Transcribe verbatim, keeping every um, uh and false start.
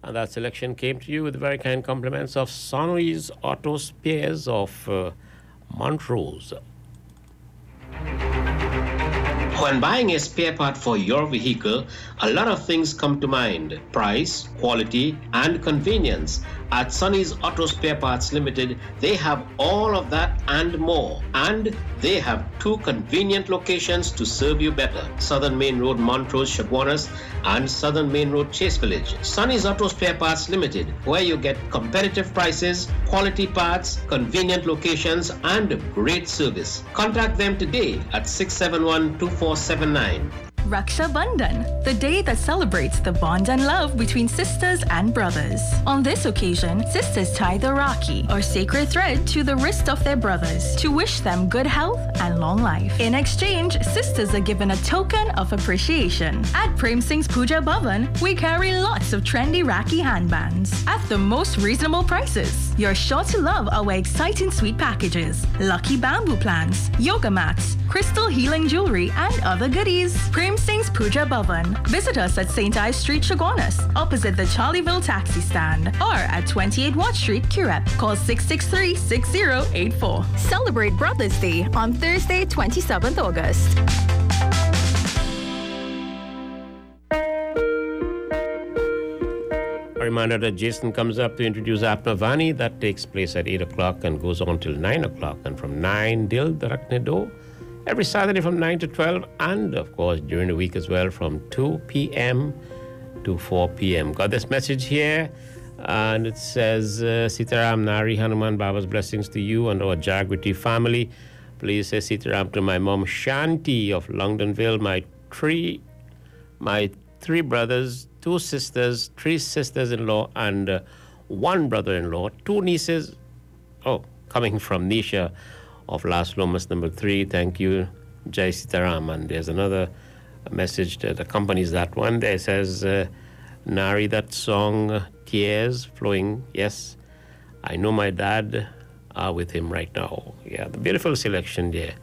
And that selection came to you with very kind compliments of Sonny's Auto Spares of uh, Montrose. When buying a spare part for your vehicle, a lot of things come to mind: price, quality, and convenience. At Sonny's Auto Spare Parts Limited, they have all of that and more. And they have two convenient locations to serve you better: Southern Main Road, Montrose, Chaguanas, and Southern Main Road, Chase Village. Sonny's Auto Spare Parts Limited, where you get competitive prices, quality parts, convenient locations, and great service. Contact them today at six seven one, two four seven nine. Raksha Bandhan, the day that celebrates the bond and love between sisters and brothers. On this occasion, sisters tie the Rakhi, or sacred thread, to the wrist of their brothers to wish them good health and long life. In exchange, sisters are given a token of appreciation. At Prem Singh's Puja Bhavan, we carry lots of trendy Rakhi handbands at the most reasonable prices. You're sure to love our exciting sweet packages, lucky bamboo plants, yoga mats, crystal healing jewelry, and other goodies. Prem Singh's Puja Bhavan. Visit us at Saint Ives Street, Chaguanas, opposite the Charlieville taxi stand, or at twenty-eight Watt Street, Curep. Call six six three, six zero eight four. Celebrate Brothers' Day on Thursday, twenty-seventh August. A reminder that Jason comes up to introduce Apna Vani. That takes place at eight o'clock and goes on till nine o'clock. And from nine, Dil Darakne Do. Every Saturday from nine to twelve, and of course during the week as well from two p.m. to four p.m. Got this message here, and it says, uh, Sitaram Nari Hanuman Baba's blessings to you and our Jagriti family. Please say Sitaram to my mom Shanti of Longdonville, my three, my three brothers, two sisters, three sisters-in-law, and uh, one brother-in-law, two nieces. Oh, coming from Nisha of Las Lomas number three. Thank you, Jai Sitaram. And there's another message that accompanies that one. There says, uh, Nari, that song, uh, Tears Flowing. Yes, I know my dad are with him right now. Yeah, the beautiful selection there.